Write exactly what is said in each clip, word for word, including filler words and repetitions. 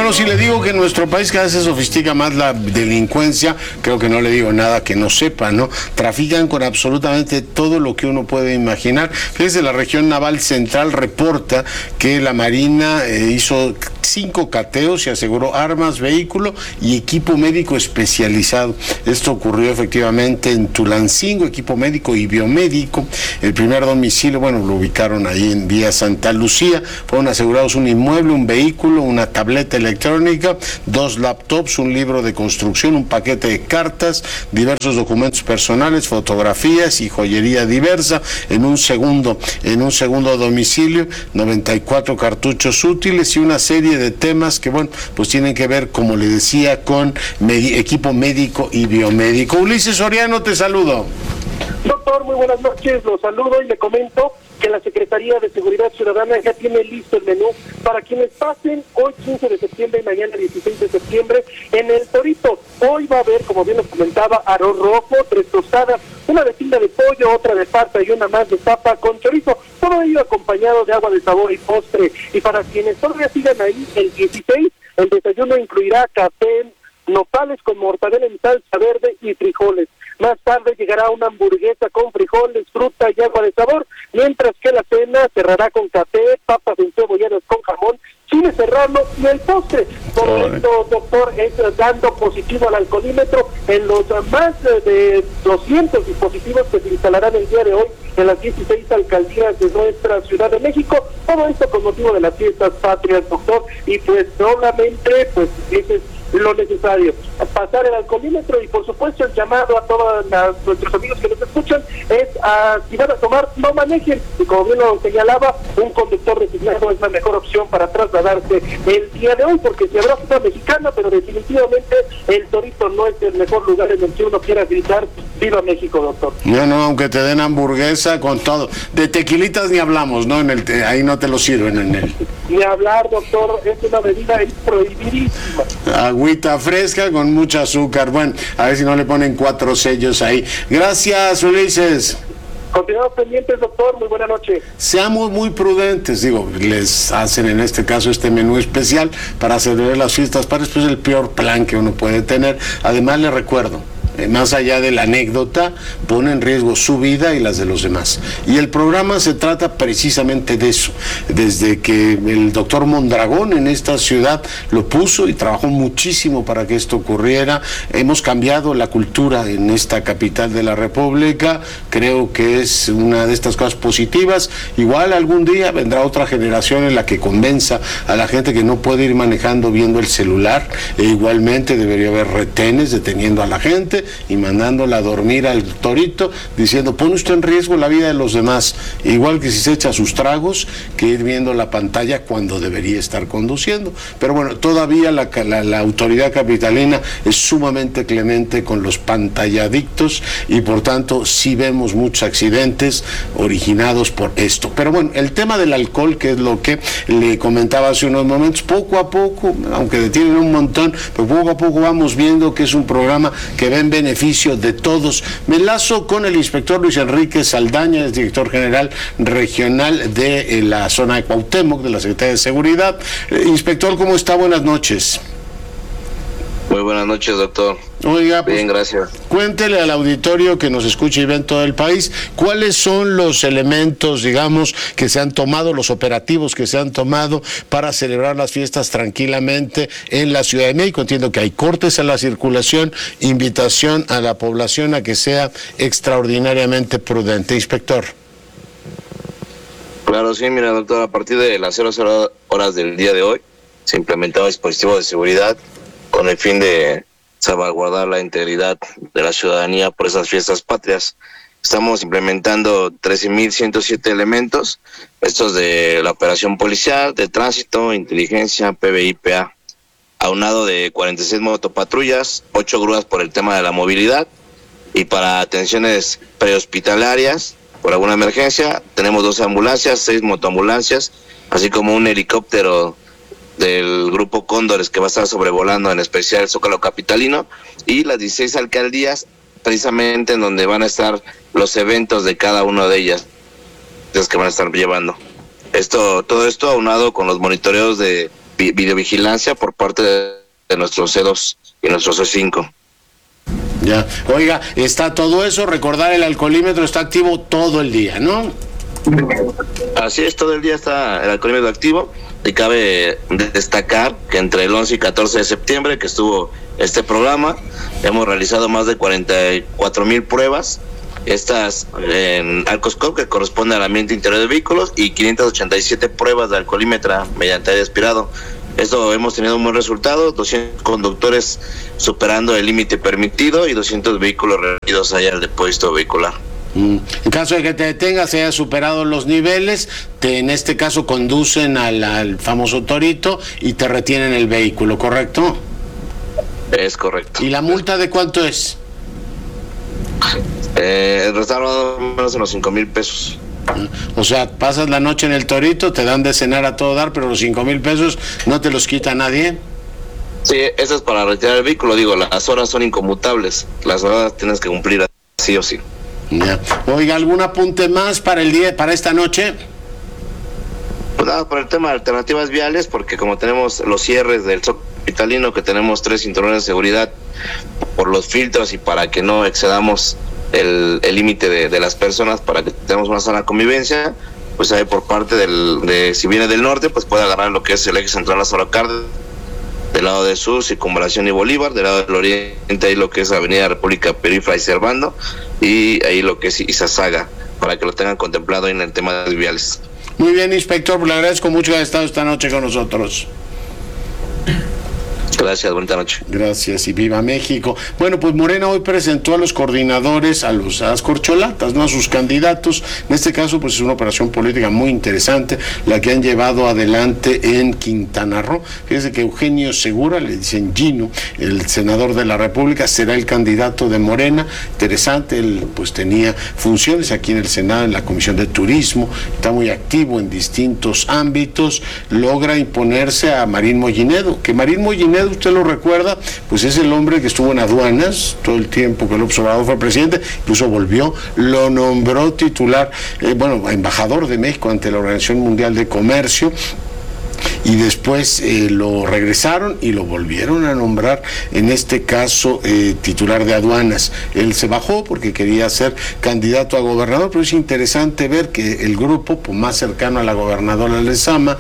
Bueno, si le digo que en nuestro país cada vez se sofistica más la delincuencia, creo que no le digo nada que no sepa, ¿no? Trafican con absolutamente todo lo que uno puede imaginar. Fíjese, la región naval central reporta que la Marina eh, hizo cinco cateos y aseguró armas, vehículo y equipo médico especializado. Esto ocurrió efectivamente en Tulancingo, equipo médico y biomédico. El primer domicilio, bueno, lo ubicaron ahí en Vía Santa Lucía. Fueron asegurados un inmueble, un vehículo, una tableta electrónica, dos laptops, un libro de construcción, un paquete de cartas, diversos documentos personales, fotografías y joyería diversa. En un segundo, en un segundo domicilio, noventa y cuatro cartuchos útiles y una serie de temas que, bueno, pues tienen que ver, como le decía, con med- equipo médico y biomédico. Ulises Soriano, te saludo. Doctor, muy buenas noches, lo saludo y le comento que la Secretaría de Seguridad Ciudadana ya tiene listo el menú para quienes pasen hoy quince de septiembre y mañana dieciséis de septiembre en el Torito. Hoy va a haber, como bien nos comentaba, arroz rojo, tres tostadas, una de tinga de pollo, otra de pasta y una más de papa con chorizo, todo ello acompañado de agua de sabor y postre. Y para quienes todavía sigan ahí, el dieciséis, el desayuno incluirá café, nopales con mortadela en salsa verde y frijoles. Más tarde llegará una hamburguesa con frijoles, fruta y agua de sabor, mientras que la cena cerrará con café, papas encebolladas con jamón, chile serrano y el postre. Por esto, doctor, es dando positivo al alcoholímetro en los más de doscientos dispositivos que se instalarán el día de hoy en las dieciséis alcaldías de nuestra Ciudad de México. Todo esto con motivo de las fiestas patrias, doctor, y pues solamente, pues, ese es lo necesario, pasar el alcoholímetro. Y por supuesto el llamado a todos las, nuestros amigos que nos escuchan es a, si van a tomar, no manejen, y como bien lo señalaba, un conductor designado es la mejor opción para trasladarse el día de hoy, porque si habrá ciudad mexicana, pero definitivamente el Torito no es el mejor lugar en el que uno quiera gritar viva México, doctor. No, no, aunque te den hamburguesa con todo, de tequilitas ni hablamos, ¿no? En el te, ahí no te lo sirven en el... Ni hablar, doctor, es una bebida prohibidísima. Agüita fresca con mucho azúcar. Bueno, a ver si no le ponen cuatro sellos ahí. Gracias, Ulises. Continuamos pendientes, doctor. Muy buena noche. Seamos muy prudentes, digo, les hacen en este caso este menú especial para celebrar las fiestas patrias, pues es el peor plan que uno puede tener. Además, le recuerdo, más allá de la anécdota, pone en riesgo su vida y las de los demás. Y el programa se trata precisamente de eso. Desde que el doctor Mondragón en esta ciudad lo puso y trabajó muchísimo para que esto ocurriera, hemos cambiado la cultura en esta capital de la República. Creo que es una de estas cosas positivas. Igual algún día vendrá otra generación en la que convenza a la gente que no puede ir manejando viendo el celular, e igualmente debería haber retenes deteniendo a la gente y mandándola a dormir al Torito, diciendo, pone usted en riesgo la vida de los demás, igual que si se echa sus tragos, que ir viendo la pantalla cuando debería estar conduciendo. Pero bueno, todavía la, la, la autoridad capitalina es sumamente clemente con los pantalladictos y por tanto sí vemos muchos accidentes originados por esto. Pero bueno, el tema del alcohol, que es lo que le comentaba hace unos momentos, poco a poco, aunque detienen un montón, pero poco a poco vamos viendo que es un programa que ve en beneficio de todos. Me enlazo con el inspector Luis Enrique Saldaña, es director general regional de eh, la zona de Cuauhtémoc, de la Secretaría de Seguridad. Eh, inspector, ¿cómo está? Buenas noches. Muy buenas noches, doctor. Oiga, pues, bien, gracias. Cuéntele al auditorio que nos escucha y ve en todo el país, ¿cuáles son los elementos, digamos, que se han tomado, los operativos que se han tomado para celebrar las fiestas tranquilamente en la Ciudad de México? Entiendo que hay cortes a la circulación, invitación a la población a que sea extraordinariamente prudente. Inspector. Claro, sí, mira, doctor, a partir de las cero cero horas del día de hoy se implementó dispositivos de seguridad con el fin de salvaguardar la integridad de la ciudadanía por esas fiestas patrias. Estamos implementando trece mil ciento siete elementos, estos de la operación policial, de tránsito, inteligencia, P B I P A, aunado de cuarenta y seis motopatrullas, ocho grúas por el tema de la movilidad, y para atenciones prehospitalarias, por alguna emergencia, tenemos doce ambulancias, seis motoambulancias, así como un helicóptero del grupo Cóndores que va a estar sobrevolando en especial el Zócalo capitalino, y las dieciséis alcaldías precisamente en donde van a estar los eventos de cada una de ellas, los que van a estar llevando. Esto, todo esto aunado con los monitoreos de videovigilancia por parte de, de nuestros C dos y nuestros C cinco. Ya, oiga, está todo eso, recordar el alcoholímetro está activo todo el día, ¿no? Así es, todo el día está el alcoholímetro activo, y cabe destacar que entre el once y catorce de septiembre que estuvo este programa, hemos realizado más de cuarenta y cuatro mil pruebas, estas en Alcoscop, que corresponde al ambiente interior de vehículos, y quinientas ochenta y siete pruebas de alcoholímetro mediante aire aspirado. Esto hemos tenido un buen resultado, doscientos conductores superando el límite permitido y doscientos vehículos remitidos allá al depósito vehicular. Mm. En caso de que te detengas, se haya superado los niveles, te, en este caso conducen al, al famoso torito y te retienen el vehículo, ¿correcto? Es correcto. ¿Y la multa de cuánto es? Eh, el restaurado menos de los cinco mil pesos. O sea, pasas la noche en el torito, te dan de cenar a todo dar, pero los cinco mil pesos no te los quita nadie. Sí, eso es para retirar el vehículo. Digo, las horas son inconmutables. Las horas tienes que cumplir sí o sí. Ya. Oiga, ¿algún apunte más para el día, para esta noche? Pues nada, por el tema de alternativas viales, porque como tenemos los cierres del Zócalo capitalino, que tenemos tres cinturones de seguridad por los filtros y para que no excedamos el límite de, de las personas, para que tengamos una sana convivencia, pues ahí por parte del, de si viene del norte, pues puede agarrar lo que es el eje central Lázaro Cárdenas, del lado del sur, Circunvalación y Bolívar, del lado del oriente ahí lo que es Avenida República Perifra y Servando, y ahí lo que es Izazaga, para que lo tengan contemplado en el tema de viales. Muy bien, inspector, le agradezco mucho que haya estado esta noche con nosotros. Gracias, bonita noche. Gracias y viva México. Bueno, pues Morena hoy presentó a los coordinadores, a los a las corcholatas, ¿no? A sus candidatos. En este caso, pues es una operación política muy interesante, la que han llevado adelante en Quintana Roo. Fíjense que Eugenio Segura, le dicen Gino, el senador de la República, será el candidato de Morena. Interesante, él pues tenía funciones aquí en el Senado, en la Comisión de Turismo, está muy activo en distintos ámbitos, logra imponerse a Marín Mollinedo, que Marín Mollinedo, usted lo recuerda, pues es el hombre que estuvo en aduanas todo el tiempo que López Obrador fue presidente, incluso volvió, lo nombró titular, eh, bueno, embajador de México ante la Organización Mundial de Comercio, y después eh, lo regresaron y lo volvieron a nombrar, en este caso eh, titular de aduanas. Él se bajó porque quería ser candidato a gobernador, pero es interesante ver que el grupo pues, más cercano a la gobernadora Lezama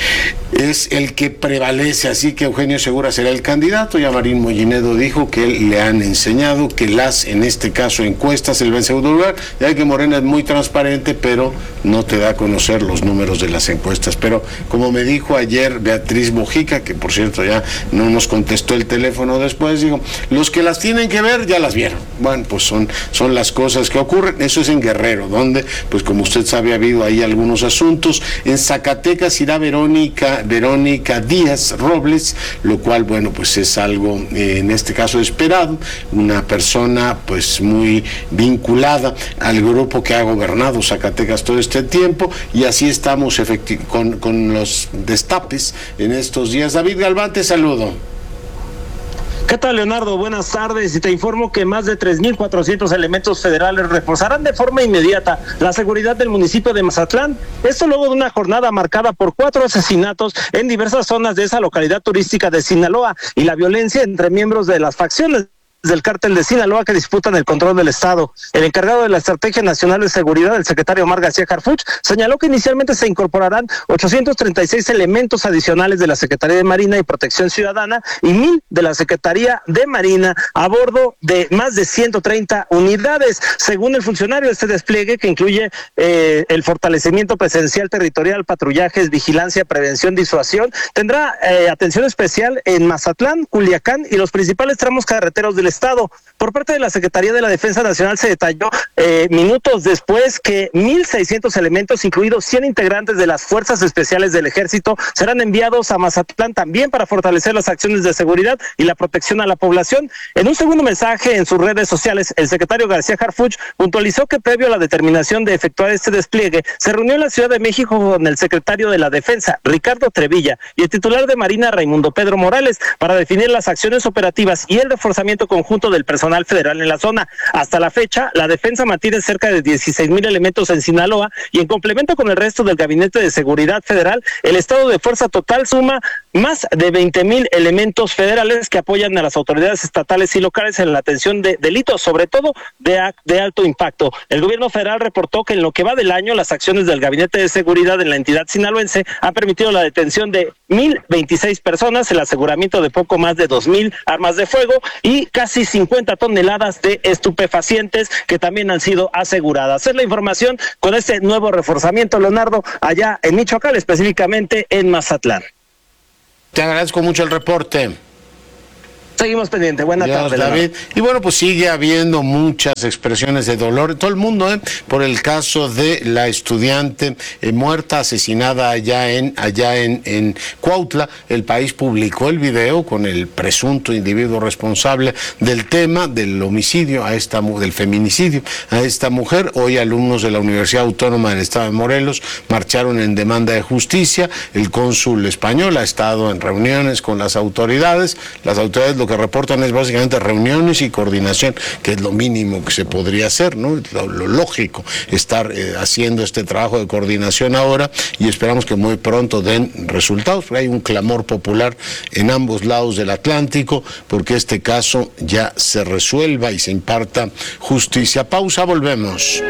es el que prevalece, así que Eugenio Segura será el candidato. Ya Marín Mollinedo dijo que él, le han enseñado que las, en este caso, encuestas, él va en segundo lugar, ya que Morena es muy transparente, pero no te da a conocer los números de las encuestas. Pero como me dijo ayer Beatriz Mojica, que por cierto ya no nos contestó el teléfono después, digo, los que las tienen que ver ya las vieron. Bueno, pues son, son las cosas que ocurren. Eso es en Guerrero, donde, pues como usted sabe, ha habido ahí algunos asuntos. En Zacatecas irá Verónica Verónica Díaz Robles, lo cual, bueno, pues es algo eh, en este caso esperado, una persona pues muy vinculada al grupo que ha gobernado Zacatecas todo este tiempo, y así estamos efecti- con, con los destapes en estos días. David Galván, te saludo. ¿Qué tal, Leonardo? Buenas tardes, y te informo que más de tres mil cuatrocientos elementos federales reforzarán de forma inmediata la seguridad del municipio de Mazatlán. Esto luego de una jornada marcada por cuatro asesinatos en diversas zonas de esa localidad turística de Sinaloa y la violencia entre miembros de las facciones del cártel de Sinaloa que disputan el control del Estado. El encargado de la Estrategia Nacional de Seguridad, el secretario Omar García Harfuch, señaló que inicialmente se incorporarán ochocientos treinta y seis elementos adicionales de la Secretaría de Marina y Protección Ciudadana y mil de la Secretaría de Marina a bordo de más de ciento treinta unidades. Según el funcionario, este despliegue, que incluye eh, el fortalecimiento presencial territorial, patrullajes, vigilancia, prevención, disuasión, tendrá eh, atención especial en Mazatlán, Culiacán y los principales tramos carreteros del Estado. Por parte de la Secretaría de la Defensa Nacional se detalló eh, minutos después que mil seiscientos elementos, incluidos cien integrantes de las Fuerzas Especiales del Ejército, serán enviados a Mazatlán también para fortalecer las acciones de seguridad y la protección a la población. En un segundo mensaje en sus redes sociales, el secretario García Harfuch puntualizó que previo a la determinación de efectuar este despliegue, se reunió en la Ciudad de México con el secretario de la Defensa, Ricardo Trevilla, y el titular de Marina, Raimundo Pedro Morales, para definir las acciones operativas y el reforzamiento con conjunto del personal federal en la zona. Hasta la fecha, la defensa mantiene cerca de dieciséis mil elementos en Sinaloa y en complemento con el resto del Gabinete de Seguridad Federal, el estado de fuerza total suma más de veinte mil elementos federales que apoyan a las autoridades estatales y locales en la atención de delitos, sobre todo de, de alto impacto. El gobierno federal reportó que en lo que va del año, las acciones del Gabinete de Seguridad en la entidad sinaloense han permitido la detención de mil veintiséis personas, el aseguramiento de poco más de dos mil armas de fuego y casi cincuenta toneladas de estupefacientes que también han sido aseguradas. Es la información con este nuevo reforzamiento, Leonardo, allá en Michoacán, específicamente en Mazatlán. Te agradezco mucho el reporte. Seguimos pendientes. Buenas tardes, David. Y bueno, pues sigue habiendo muchas expresiones de dolor en todo el mundo, ¿eh? Por el caso de la estudiante eh, muerta, asesinada allá en allá en, en Cuautla. El País publicó el video con el presunto individuo responsable del tema del homicidio a esta del feminicidio a esta mujer. Hoy alumnos de la Universidad Autónoma del Estado de Morelos marcharon en demanda de justicia. El cónsul español ha estado en reuniones con las autoridades. Las autoridades lo que reportan es básicamente reuniones y coordinación, que es lo mínimo que se podría hacer, ¿no? Lo, lo lógico, estar eh, haciendo este trabajo de coordinación ahora, y esperamos que muy pronto den resultados, porque hay un clamor popular en ambos lados del Atlántico, porque este caso ya se resuelva y se imparta justicia. Pausa, volvemos.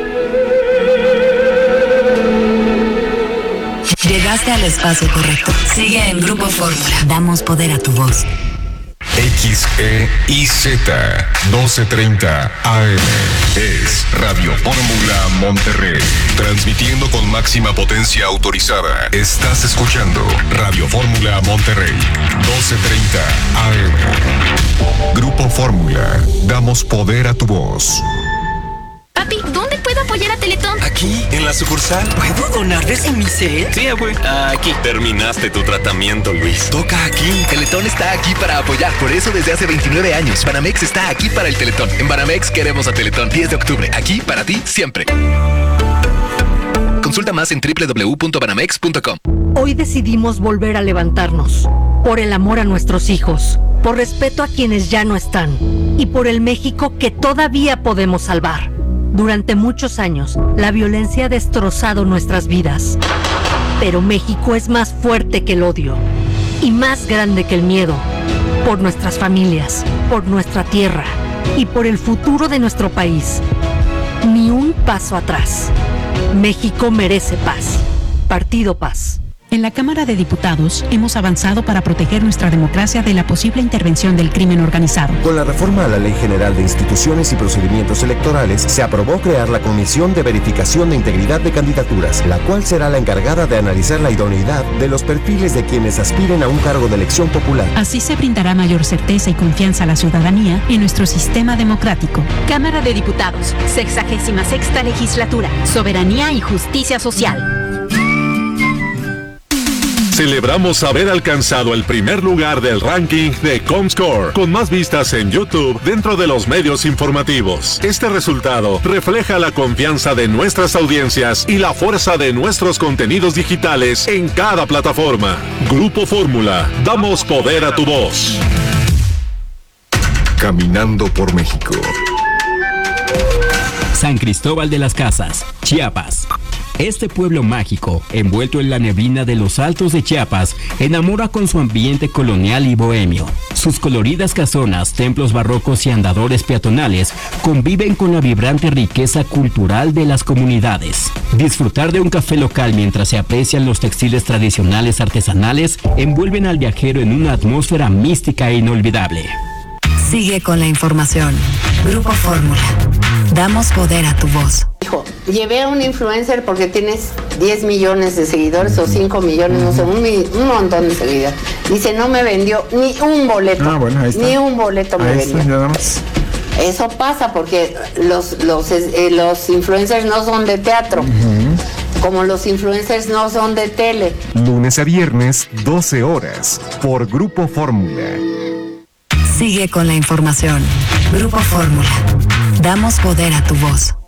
Llegaste al espacio correcto. Sigue en Grupo Fórmula. Damos poder a tu voz. X E I Z doce treinta A M es Radio Fórmula Monterrey, transmitiendo con máxima potencia autorizada. Estás escuchando Radio Fórmula Monterrey, doce treinta A M. Grupo Fórmula, damos poder a tu voz. Papi, ¿dónde puedo apoyar a Teletón? Aquí, en la sucursal. ¿Puedo donar desde mi cel? Sí, güey. Aquí. Terminaste tu tratamiento, Luis. Toca aquí. Teletón está aquí para apoyar. Por eso desde hace veintinueve años, Banamex está aquí para el Teletón. En Banamex queremos a Teletón. diez de octubre. Aquí para ti, siempre. Consulta más en doble u doble u doble u punto banamex punto com. Hoy decidimos volver a levantarnos. Por el amor a nuestros hijos. Por respeto a quienes ya no están. Y por el México que todavía podemos salvar. Durante muchos años, la violencia ha destrozado nuestras vidas. Pero México es más fuerte que el odio y más grande que el miedo. Por nuestras familias, por nuestra tierra y por el futuro de nuestro país. Ni un paso atrás. México merece paz. Partido Paz. En la Cámara de Diputados hemos avanzado para proteger nuestra democracia de la posible intervención del crimen organizado. Con la reforma a la Ley General de Instituciones y Procedimientos Electorales, se aprobó crear la Comisión de Verificación de Integridad de Candidaturas, la cual será la encargada de analizar la idoneidad de los perfiles de quienes aspiren a un cargo de elección popular. Así se brindará mayor certeza y confianza a la ciudadanía en nuestro sistema democrático. Cámara de Diputados, sexagésima sexta legislatura, soberanía y justicia social. Celebramos haber alcanzado el primer lugar del ranking de Comscore, con más vistas en YouTube dentro de los medios informativos. Este resultado refleja la confianza de nuestras audiencias y la fuerza de nuestros contenidos digitales en cada plataforma. Grupo Fórmula, damos poder a tu voz. Caminando por México. San Cristóbal de las Casas, Chiapas. Este pueblo mágico, envuelto en la neblina de los altos de Chiapas, enamora con su ambiente colonial y bohemio. Sus coloridas casonas, templos barrocos y andadores peatonales conviven con la vibrante riqueza cultural de las comunidades. Disfrutar de un café local mientras se aprecian los textiles tradicionales artesanales envuelven al viajero en una atmósfera mística e inolvidable. Sigue con la información. Grupo Fórmula. Damos poder a tu voz. Hijo, llevé a un influencer porque tienes diez millones de seguidores o cinco millones, no sé, un, un montón de seguidores. Dice, no me vendió ni un boleto. Ah, bueno, ahí está. Ni un boleto me ahí vendió. Está, nada más. Eso pasa porque los, los, eh, los influencers no son de teatro. Uh-huh. Como los influencers no son de tele. Lunes a viernes, doce horas, por Grupo Fórmula. Sigue con la información. Grupo Fórmula. Damos poder a tu voz.